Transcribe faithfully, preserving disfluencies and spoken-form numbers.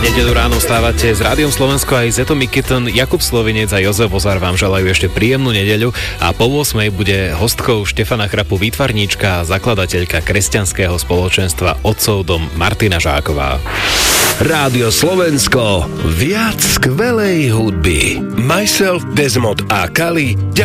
Nedeľu ráno stávate s Rádiom Slovensko aj Zeto Mikiton, Jakub Slovinec a Jozef Vozar vám želajú ešte príjemnú nedeľu a po ôsmej bude hostkou Štefana Chrapu výtvarníčka a zakladateľka kresťanského spoločenstva Otcov dom Martina Žáková. Rádio Slovensko, viac skvelej hudby. Myself, Desmond a Kali